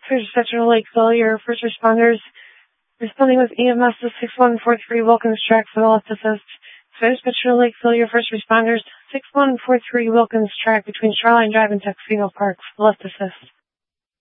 First Section Lakeville, your first responders responding with EMS to 6143 Wilkins Track for the left assist. First Section Lakeville, your first responders 6143 Wilkins Track between Shoreline Drive and Tuxedo Park for the left assist.